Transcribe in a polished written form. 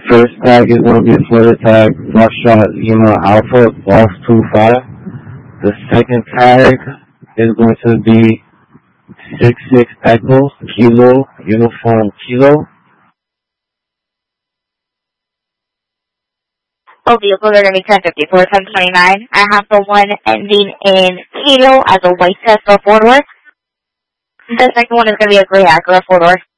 First tag is going to be a flutter tag, Foxtrot Lima Alpha, Golf 25. The second tag is going to be 66 Echo, Kilo, Uniform Kilo. All vehicles are going to be 1054, 1029. I have the one ending in Kilo as a white Tesla 4-door. The second one is going to be a gray Acura 4-door.